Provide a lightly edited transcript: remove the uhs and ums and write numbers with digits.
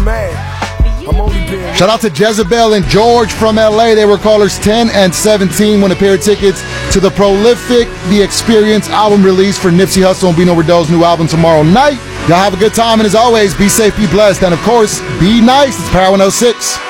man. I'm only being... Shout out to Jezebel and George from LA. They were callers 10 and 17. Won a pair of tickets to the prolific The Experience album release for Nipsey Hussle and Bino Rideau's new album tomorrow night. Y'all have a good time, and as always, be safe, be blessed, and of course, be nice. It's Power 106.